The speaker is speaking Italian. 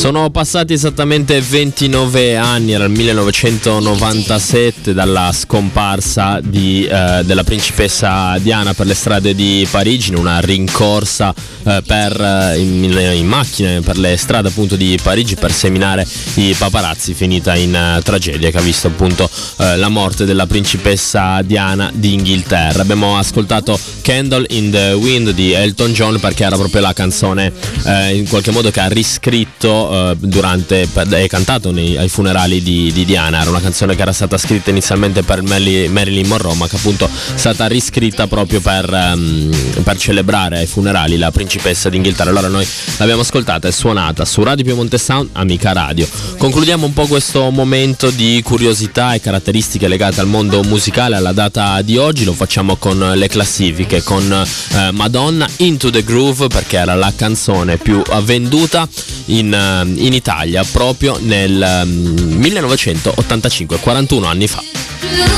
Sono passati esattamente 29 anni, era il 1997 dalla scomparsa della principessa Diana per le strade di Parigi, in una rincorsa in macchina per le strade appunto di Parigi per seminare i paparazzi, finita in tragedia che ha visto appunto la morte della principessa Diana d'Inghilterra. Abbiamo ascoltato Candle in the Wind di Elton John perché era proprio la canzone in qualche modo che ha riscritto e cantato ai funerali di Diana. Era una canzone che era stata scritta inizialmente per Marilyn Monroe, ma che appunto è stata riscritta proprio per celebrare ai funerali la principessa d'Inghilterra. Allora noi l'abbiamo ascoltata e suonata su Radio Piemonte Sound, Amica Radio. Concludiamo un po' questo momento di curiosità e caratteristiche legate al mondo musicale alla data di oggi. Lo facciamo con le classifiche, con Madonna, Into the Groove, perché era la canzone più venduta in Italia proprio nel 1985, 41 anni fa.